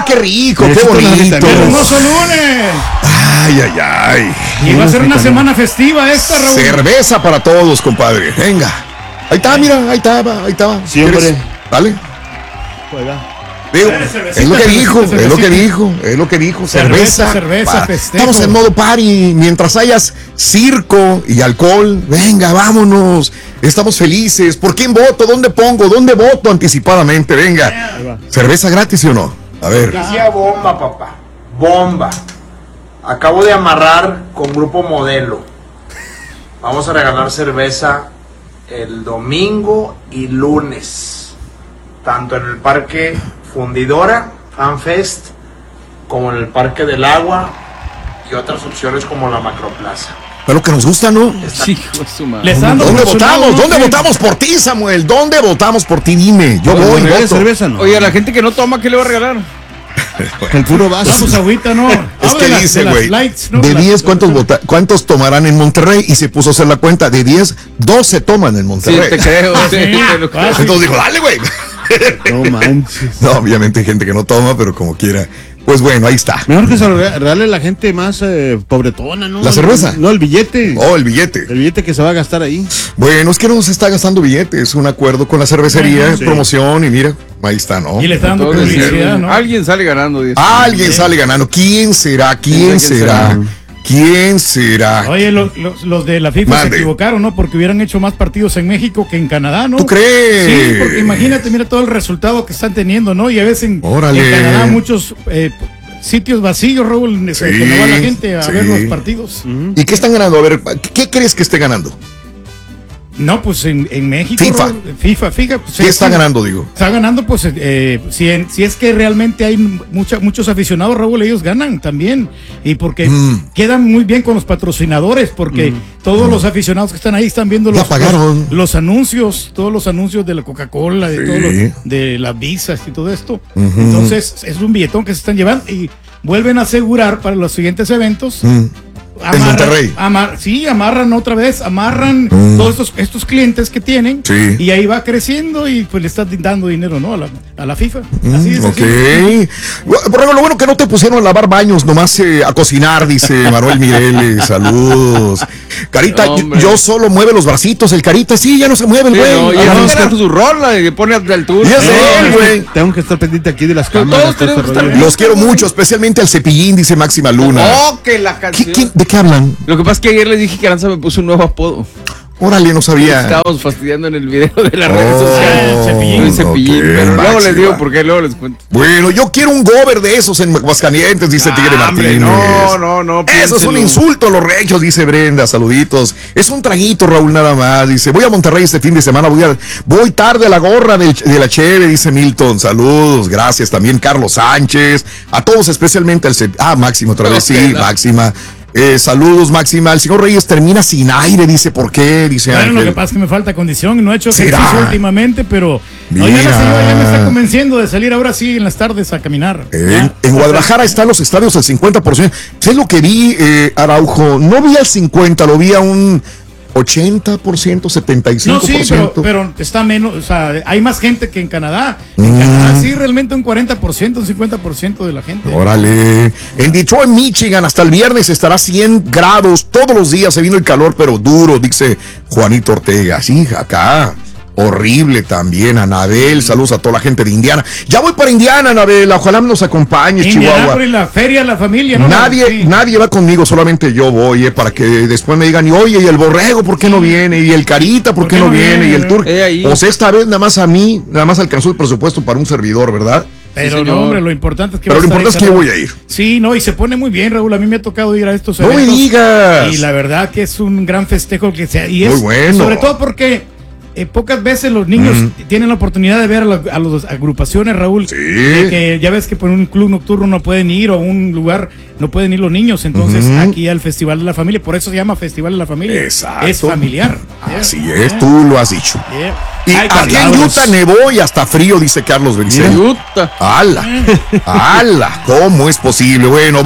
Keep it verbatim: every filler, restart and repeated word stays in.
qué rico, qué bonito. ¡Qué hermoso lunes! Ay, ay, ay. Y va a ser una semana festiva esta, Raúl. Cerveza para todos, compadre. Venga. Ahí está, mira, ahí está, ahí está. Sí, hombre. Dale. Juega. Digo, Cervecita, es lo que cervecita, dijo, cervecita. es lo que dijo, es lo que dijo. Cerveza, Cerveza. cerveza, para- festejo. Estamos en modo party. Mientras hayas circo y alcohol, venga, vámonos. Estamos felices. ¿Por quién voto? ¿Dónde pongo? ¿Dónde voto anticipadamente? Venga. ¿Cerveza gratis, sí o no? A ver. Noticia bomba, papá. Bomba. Acabo de amarrar con Grupo Modelo. Vamos a regalar cerveza el domingo y lunes. Tanto en el Parque Fundidora, FanFest, como en el Parque del Agua y otras opciones como la Macroplaza. Es lo que nos gusta, ¿no? Sí, hijo de su madre. Les ando ¿Dónde promocionando, votamos? ¿no? ¿Dónde Sí. votamos por ti, Samuel? ¿Dónde votamos por ti? Dime. Yo Cuando voy, regale voto. cerveza, no. Oye, a la gente que no toma, ¿qué le va a regalar? El puro vaso. Vamos, agüita, ¿no? Es Habla que de las- dice, de las güey, lights, ¿no? de Las- diez, ¿cuántos, vota- ¿cuántos tomarán en Monterrey? Y se puso a hacer la cuenta. De diez, dos se toman en Sí, Monterrey. te creo. Ah, sí, sí. te lo creo. Ah, sí. Entonces dijo, dale, güey. No manches. No, obviamente hay gente que no toma, pero como quiera. Pues bueno, ahí está. Mejor que se lo regale a la gente más eh, pobretona, ¿no? ¿La cerveza? No, el billete. Oh, el billete. El billete que se va a gastar ahí. Bueno, es que no se está gastando billetes. Un acuerdo con la cervecería, Sí. promoción, y mira, ahí está, ¿no? Y le está dando Entonces, publicidad, ¿no? Alguien sale ganando. dice. Alguien sale ganando. ¿Quién será? ¿Quién ¿Quién será? será? ¿Quién será? Oye, los, los, los de la FIFA Mande. se equivocaron, ¿no? Porque hubieran hecho más partidos en México que en Canadá, ¿no? ¿Tú crees? Sí, porque imagínate, mira todo el resultado que están teniendo, ¿no? Y a veces en, Órale. en Canadá muchos eh, sitios vacíos, Raúl, Sí, que no va la gente a sí. ver los partidos. ¿Y qué están ganando? A ver, ¿qué crees que esté ganando? No, pues en, en México. FIFA. Raúl, FIFA, FIFA. Pues, ¿Qué sí, está sí. ganando, digo? Está ganando, pues, eh, si, en- si es que realmente hay mucha, muchos aficionados, Raúl, ellos ganan también. Y porque Mm. quedan muy bien con los patrocinadores, porque todos los aficionados que están ahí están viendo Ya los, pagaron. los, los anuncios, todos los anuncios de la Coca-Cola, de, Sí. todos los- de las visas y todo esto. Ujú. Entonces, es un billetón que se están llevando y vuelven a asegurar para los siguientes eventos. Mm. En Monterrey. amar- sí, amarran otra vez, amarran Mm. todos estos, estos clientes que tienen Sí. y ahí va creciendo y pues le estás dando dinero, ¿no? A la, a la FIFA. Mm, Así es. ok. así. Bueno, lo bueno que no te pusieron a lavar baños, nomás eh, a cocinar, dice Manuel Mireles. Saludos. Carita, No, yo, hombre. yo solo mueve los bracitos. El Carita, sí, ya no se mueve el Sí, güey. no, y Ah, así no, será su rola, que pone al tour. Ya sé, No, güey. Tengo que estar pendiente aquí de las Pero cámaras. todos todo tenemos este que estar rollo. Los quiero mucho, especialmente al Cepillín, dice Máxima Luna. Oh, que la ¿Qué- canción. quién- ¿De qué hablan? Lo que pasa es que ayer les dije que Aranza me puso un nuevo apodo. Órale, no sabía. Estábamos fastidiando en el video de las Oh, redes sociales. el Cepillín. El Cepillín, ok, pero luego Máxima. les digo por qué, luego les cuento. Bueno, yo quiero un gober de esos en Aguascalientes, dice Tigre Ah, hombre, Martínez. no, no, no, Eso es un piénselo. insulto a los rechos, dice Brenda. Saluditos. Es un traguito, Raúl, nada más. Dice, voy a Monterrey este fin de semana. Voy, a, voy tarde a la gorra del- de la Cheve, dice Milton. Saludos, gracias. También Carlos Sánchez. A todos, especialmente al... Ce- Ah, Máximo, otra vez, sí, Ok, Máxima. Eh, saludos, Máxima. El señor Reyes termina sin aire, dice, ¿por qué? Dice Bueno, lo Ángel. que pasa es que me falta condición, no he hecho ¿Será? ejercicio últimamente, pero no, ya, la Mira. señora ya me está convenciendo de salir ahora sí en las tardes a caminar. En, Ya. en Guadalajara están los estadios al cincuenta por ciento. ¿Qué es lo que vi, eh, Araujo? No vi al cincuenta, lo vi a un ochenta por ciento, setenta y cinco No, por sí, ciento. pero, pero está menos, o sea, hay más gente que en Canadá. En Mm. Canadá sí, realmente un cuarenta por ciento, un cincuenta por ciento de la gente. Órale. En Detroit, Michigan, hasta el viernes estará cien grados. Todos los días se vino el calor, pero duro, dice Juanito Ortega. Sí, acá. Horrible también, Anabel. Saludos a toda la gente de Indiana. Ya voy para Indiana, Anabel. Ojalá nos acompañes, Chihuahua. Indianápolis, la feria, la familia, ¿no? Nadie, Sí. nadie va conmigo, solamente yo voy, eh, para que después me digan, y oye, y el borrego, ¿por qué no viene? Y el carita, ¿por, qué no viene? Y el tour. Eh, ahí. O sea, esta vez nada más a mí, nada más alcanzó el presupuesto para un servidor, ¿verdad? Pero Sí, no, señor. hombre, lo importante es que Pero vas lo a estar importante es que ahí, yo voy Carlos. a ir. Sí, no, y se pone muy bien, Raúl. A mí me ha tocado ir a estos No me eventos. digas. Y la verdad que es un gran festejo que sea. Y Muy es, bueno. sobre todo porque eh, pocas veces los niños tienen la oportunidad de ver a, la- a las agrupaciones, Raúl. Sí. de que ya ves que por un club nocturno no pueden ir o a un lugar no pueden ir los niños. Entonces, Ujú. aquí al Festival de la Familia, por eso se llama Festival de la Familia. Exacto. Es familiar. Así Yeah. es, tú lo has dicho. Yeah. Y Ay, aquí en Carlos. Utah nevó y hasta frío, dice Carlos Benítez. Utah. ¡Hala! ¡Hala! ¿Cómo es posible? Bueno,